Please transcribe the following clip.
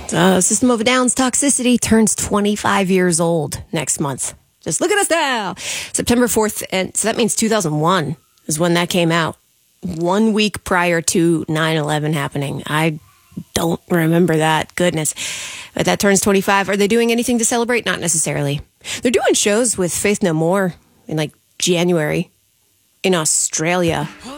System of a Down's Toxicity turns 25 years old next month. Just look at us now. September 4th, and so that means 2001 is when that came out. 1 week prior to 9/11 happening. I don't remember that. Goodness. But that turns 25. Are they doing anything to celebrate? Not necessarily. They're doing shows with Faith No More in like January in Australia.